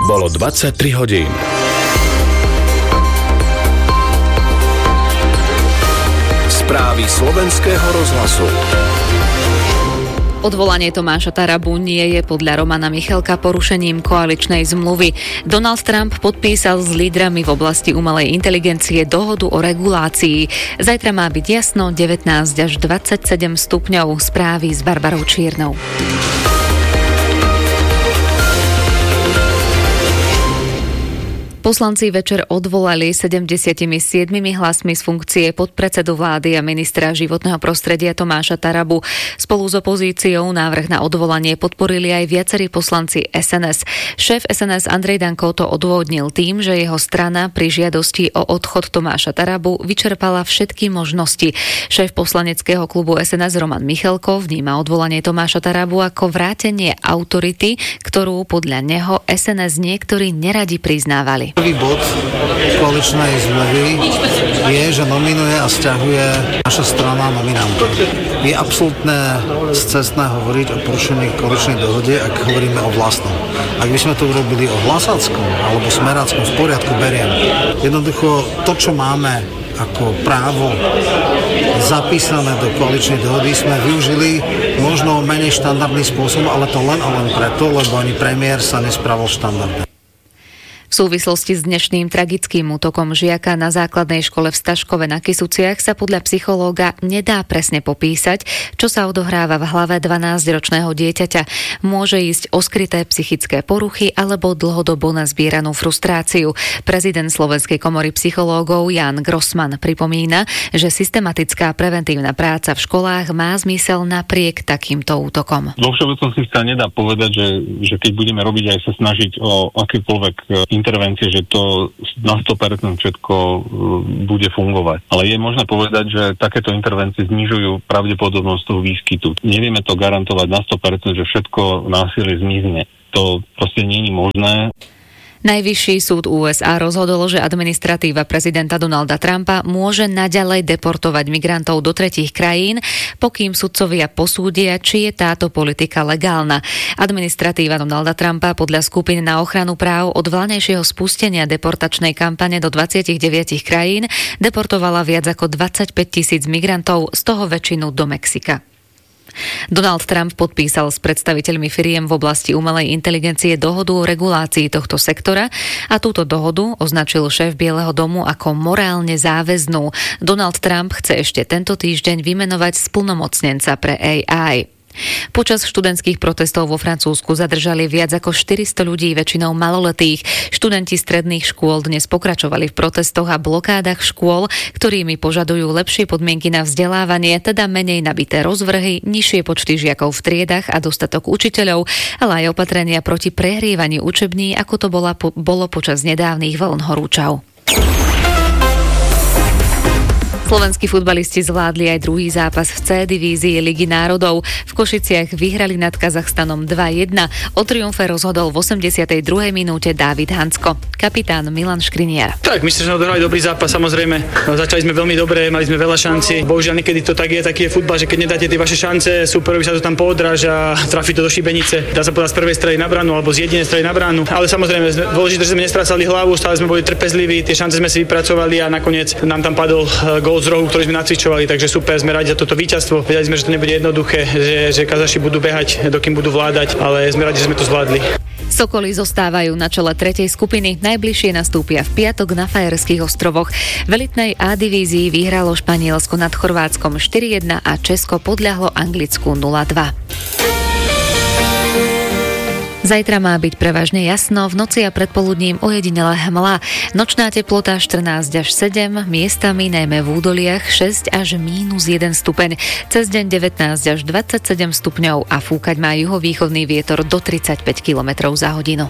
Bolo 23 hodín. Správy slovenského rozhlasu. Odvolanie Tomáša Tarabu nie je podľa Romana Michalka porušením koaličnej zmluvy. Donald Trump podpísal s lídrami v oblasti umelej inteligencie dohodu o regulácii. Zajtra má byť jasno 19 až 27 stupňov. Správy s Barbarou Čiernou. Poslanci večer odvolali 77 hlasmi z funkcie podpredsedu vlády a ministra životného prostredia Tomáša Tarabu. Spolu s opozíciou návrh na odvolanie podporili aj viacerí poslanci SNS. Šéf SNS Andrej Danko to odôvodnil tým, že jeho strana pri žiadosti o odchod Tomáša Tarabu vyčerpala všetky možnosti. Šéf poslaneckého klubu SNS Roman Michalko vníma odvolanie Tomáša Tarabu ako vrátenie autority, ktorú podľa neho SNS niektorí neradi priznávali. Prvý bod koaličnej zmluvy je, že nominuje a sťahuje naša strana nominanta. Je absolútne scestné hovoriť o porušení koaličnej dohody, ak hovoríme o vlastnom. Ak by sme to urobili o Hlasáckom alebo Smeráckom, v poriadku, beriem. Jednoducho to, čo máme ako právo zapísané do koaličnej dohody, sme využili možno menej štandardný spôsob, ale to len a len preto, lebo ani premiér sa nespravil štandardne. V súvislosti s dnešným tragickým útokom žiaka na základnej škole v Staškove na Kysuciach sa podľa psychológa nedá presne popísať, čo sa odohráva v hlave 12-ročného dieťaťa. Môže ísť o skryté psychické poruchy alebo dlhodobo nazbieranú frustráciu. Prezident Slovenskej komory psychológov Jan Grossman pripomína, že systematická preventívna práca v školách má zmysel napriek takýmto útokom. Vo všeobecnosti sa nedá povedať, že keď budeme robiť aj sa snažiť o akýkoľvek intervencie, že to na 100% všetko bude fungovať. Ale je možné povedať, že takéto intervencie znižujú pravdepodobnosť toho výskytu. Nevieme to garantovať na 100%, že všetko násilie zmizne. To proste nie je možné. Najvyšší súd USA rozhodol, že administratíva prezidenta Donalda Trumpa môže naďalej deportovať migrantov do tretích krajín, pokým sudcovia posúdia, či je táto politika legálna. Administratíva Donalda Trumpa podľa skupiny na ochranu práv od vládnejšieho spustenia deportačnej kampane do 29 krajín deportovala viac ako 25 000 migrantov, z toho väčšinu do Mexika. Donald Trump podpísal s predstaviteľmi firiem v oblasti umelej inteligencie dohodu o regulácii tohto sektora a túto dohodu označil šéf Bieleho domu ako morálne záväznú. Donald Trump chce ešte tento týždeň vymenovať splnomocnenca pre AI. Počas študentských protestov vo Francúzsku zadržali viac ako 400 ľudí, väčšinou maloletých. Študenti stredných škôl dnes pokračovali v protestoch a blokádach škôl, ktorými požadujú lepšie podmienky na vzdelávanie, teda menej nabité rozvrhy, nižšie počty žiakov v triedach a dostatok učiteľov, ale aj opatrenia proti prehrievaniu učební, ako to bolo počas nedávnych vln horúčav. Slovenskí futbalisti zvládli aj druhý zápas v C divízii Ligy národov. V Košiciach vyhrali nad Kazachstanom 2-1. O triumfe rozhodol v 82. minúte Dávid Hansko. Kapitán Milan Škriniar. Tak, myslím, že sme odohrali dobrý zápas, samozrejme. Začali sme veľmi dobre, mali sme veľa šancí. Bohužiaľ niekedy to tak je, taký je futbal, že keď nedáte tie vaše šance, súperovi sa to tam poodráža, trafí to do šibenice. Dá sa povedať z prvej strely na bránu alebo z jedinej strely na bránu. Ale samozrejme, dôležité, že sme nestrácali hlavu, stále sme boli trpezliví, tie šance sme si vypracovali a nakoniec nám tam padol gól z rohu, ktorý sme nacvičovali, takže super, sme radi za toto víťazstvo. Vedeli sme, že to nebude jednoduché, že Kazaši budú behať, dokým budú vládať, ale sme radi, že sme to zvládli. Sokoli zostávajú na čele tretej skupiny, najbližšie nastúpia v piatok na Fajerských ostrovoch. V elitnej A divízii vyhralo Španielsko nad Chorvátskom 4-1 a Česko podľahlo Anglicku 0-2. Zajtra má byť prevažne jasno, v noci a predpoludním ojedinelá hmla. Nočná teplota 14 až 7, miestami najmä v údoliach 6 až -1 stupeň. Cez deň 19 až 27 stupňov a fúkať má juhovýchodný vietor do 35 km za hodinu.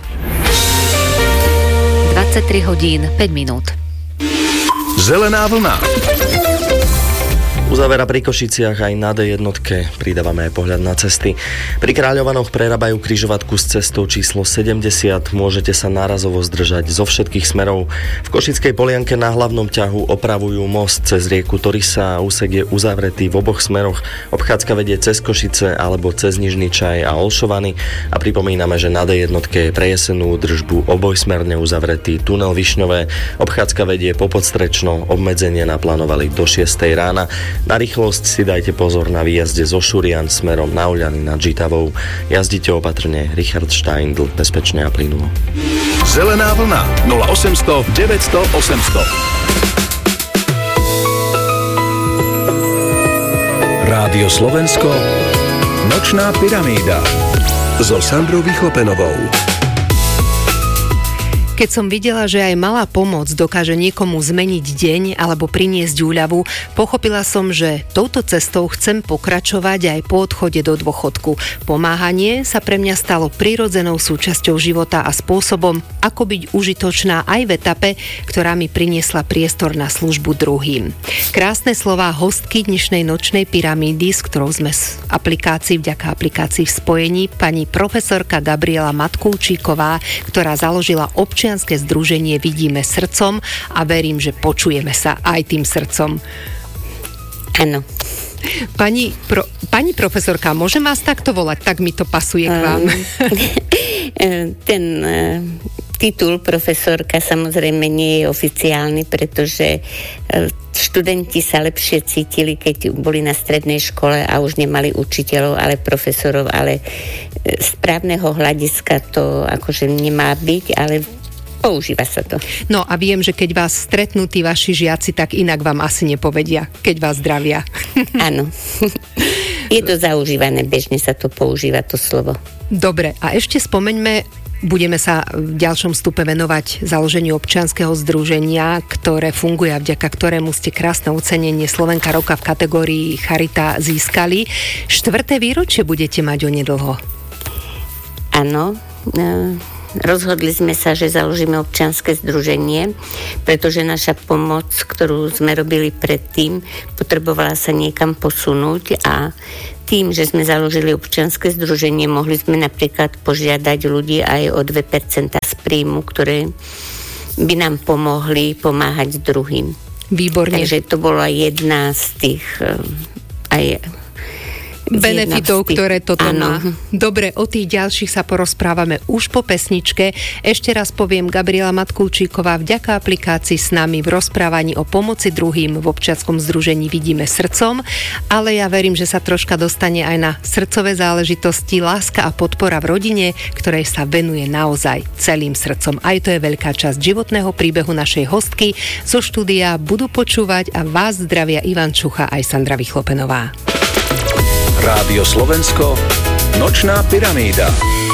23 hodín 5 minút. Zelená vlna. Uzavera pri Košiciach aj na D1, pridávame aj pohľad na cesty. Pri Kráľovanoch prerábajú križovatku s cestou číslo 70, môžete sa nárazovo zdržať zo všetkých smerov. V Košickej Polianke na hlavnom ťahu opravujú most cez rieku Torisa a úsek je uzavretý v oboch smeroch. Obchádzka vedie cez Košice alebo cez Nižný Čaj a Olšovany a pripomíname, že na D1 je pre jesenú držbu obojsmerne uzavretý tunel Višňové. Obchádzka vedie po Podstrečno, obmedzenie naplánovali do 6 rána. Na rýchlosť si dajte pozor na výjazde zo Šurian smerom na Uľany nad Žitavou. Jazdite opatrne, Richard Steindl, bezpečne a plynulo. Zelená vlna 0800 900 800. Rádio Slovensko, Nočná pyramída so Sandrou Vychlopenovou. Keď som videla, že aj malá pomoc dokáže niekomu zmeniť deň alebo priniesť úľavu, pochopila som, že touto cestou chcem pokračovať aj po odchode do dôchodku. Pomáhanie sa pre mňa stalo prirodzenou súčasťou života a spôsobom, ako byť užitočná aj v etape, ktorá mi priniesla priestor na službu druhým. Krásne slová hostky dnešnej nočnej pyramídy, s ktorou sme vďaka aplikácii v spojení, pani profesorka Gabriela Matkulčíková, ktorá založila občianske združenie Vidíme srdcom a verím, že počujeme sa aj tým srdcom. Áno. Pani profesorka, môžem vás takto volať? Tak mi to pasuje k vám. Ten titul profesorka samozrejme nie je oficiálny, pretože študenti sa lepšie cítili, keď boli na strednej škole a už nemali učiteľov, ale profesorov, ale z právneho hľadiska to akože nemá byť, ale používa sa to. No a viem, že keď vás stretnú tí vaši žiaci, tak inak vám asi nepovedia, keď vás zdravia. Áno. Je to zaužívané, bežne sa to používa, to slovo. Dobre, a ešte spomeňme, budeme sa v ďalšom stupe venovať založeniu občianskeho združenia, ktoré funguje a vďaka ktorému ste krásne ocenenie Slovenka roka v kategórii Charita získali. 4. výročie budete mať onedlho. Áno, rozhodli sme sa, že založíme občianske združenie, pretože naša pomoc, ktorú sme robili predtým, potrebovala sa niekam posunúť a tým, že sme založili občianske združenie, mohli sme napríklad požiadať ľudí aj o 2% z príjmu, ktoré by nám pomohli pomáhať druhým. Výborne. Takže to bola jedna z tých aj benefitov, ktoré toto áno. má. Dobre, o tých ďalších sa porozprávame už po pesničke. Ešte raz poviem, Gabriela Matkulčíková vďaka aplikácii s nami v rozprávaní o pomoci druhým v občianskom združení Vidíme srdcom, ale ja verím, že sa troška dostane aj na srdcové záležitosti, láska a podpora v rodine, ktorej sa venuje naozaj celým srdcom. Aj to je veľká časť životného príbehu našej hostky. Zo štúdia budú počúvať a vás zdravia Ivan Čucha aj Sandra Vychlopenová. Rádio Slovensko, Nočná pyramída.